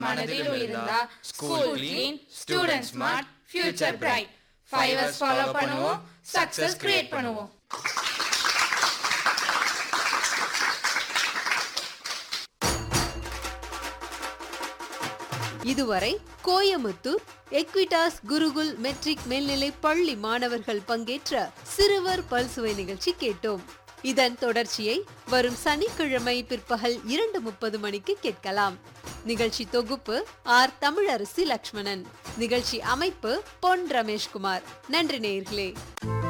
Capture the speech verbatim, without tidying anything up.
மனதில் இருந்தா school clean, student smart, future bright. Five S follow பண்ணுவோம், சக்சஸ் கிரியேட் பண்ணுவோம். இதுவரை கோயமுத்தூர் எக்விடாஸ் குருகுல் மெட்ரிக் மேல்நிலை பள்ளி மாணவர்கள் பங்கேற்ற சிறுவர் பல்சுவை நிகழ்ச்சி கேட்டோம். இதன் தொடர்ச்சியை வரும் சனிக்கிழமை பிற்பகல் இரண்டு முப்பது மணிக்கு கேட்கலாம். நிகழ்ச்சி தொகுப்பு ஆர் தமிழரசி லட்சுமணன். நிகழ்ச்சி அமைப்பு பொன் ரமேஷ்குமார். நன்றி நேயர்களே.